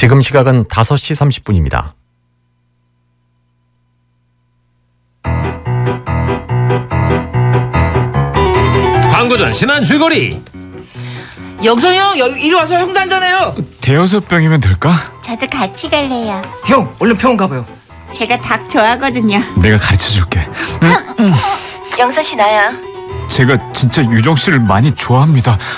지금 시각은 5시 30분입니다. 광고 전 신한 줄거리. 영선이 형 여기 이리 와서 형도 한잔해요. 대여섯 병이면 될까? 저도 같이 갈래요. 형 얼른 병원 가봐요. 제가 닭 좋아하거든요. 내가 가르쳐줄게. 영서 씨 나야. 제가 진짜 유정 씨를 많이 좋아합니다.